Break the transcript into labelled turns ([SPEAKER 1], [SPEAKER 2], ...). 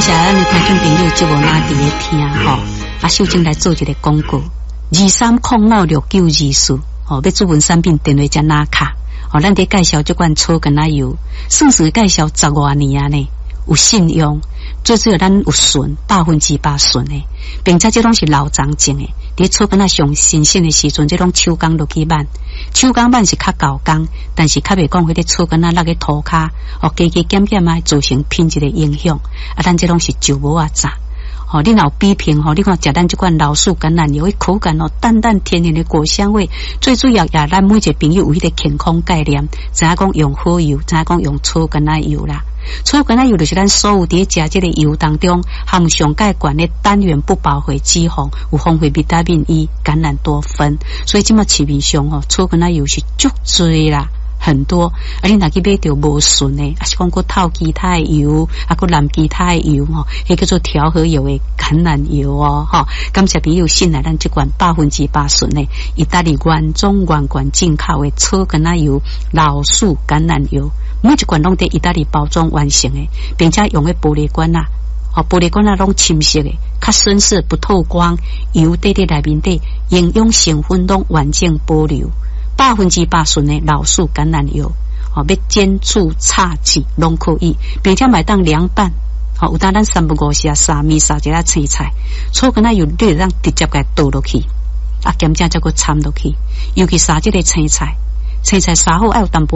[SPEAKER 1] 谢咱的听众朋友节目哪伫咧听吼，秀晶来做一个广告，23056924要做文产品电话加拿卡，咱伫介绍这款草根仔油，算是介绍10多年啊呢，有信用，最主要咱有纯，8%纯的，并且这拢是老长种的。伫草根仔上新鲜的时阵，这种手工落去挽，手工挽是较高工，但是较袂讲迄个草根仔落去涂骹，加减减啊，造成品质的影响。咱这拢是就无啊炸。你若有比拼你看食咱这款老树橄榄油，口感淡淡甜甜的果香味，最主要也咱每一个朋友有迄个健康概念，知影讲用好油，知影讲用草橄榄油啦。草橄榄油就是咱所有伫食这个油当中含上介高的单元不饱和脂肪，有丰富维他命 E、橄榄多酚，所以即马市面上草橄榄油是足多啦。很多，你若去买到无纯的，还是讲过透其他的油，过蓝其他的油迄叫做调和油的橄榄油感谢朋友信赖咱这款8%纯的意大利原装原罐进口的草橄榄油、老树橄榄油，每一罐拢在意大利包装完成的，并且用的玻璃罐玻璃罐拢深色的，较深色不透光，油在内面底，营养成分拢完整保留。8%纯的老树橄榄油，要煎煮炒煮拢可以，并且买当凉拌，有当咱3不5时沙米沙一下青菜，草橄榄油你让直接给倒落去，咸正再个掺落去，尤其沙这个青菜沙好要有淡薄